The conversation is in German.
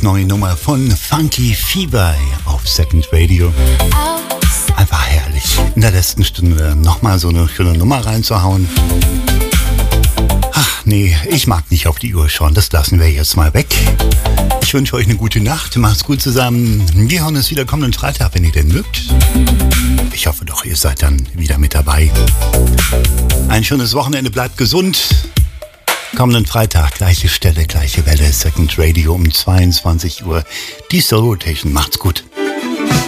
neue Nummer von Funky Fever auf Second Radio. Einfach herrlich. In der letzten Stunde nochmal so eine schöne Nummer reinzuhauen. Ach nee, ich mag nicht auf die Uhr schauen. Das lassen wir jetzt mal weg. Ich wünsche euch eine gute Nacht. Macht's gut zusammen. Wir hören uns wieder kommenden Freitag, wenn ihr denn mögt. Ich hoffe doch, ihr seid dann wieder mit dabei. Ein schönes Wochenende. Bleibt gesund. Kommenden Freitag, gleiche Stelle, gleiche Welle, Second Radio um 22 Uhr. Die Soul Rotation. Macht's gut.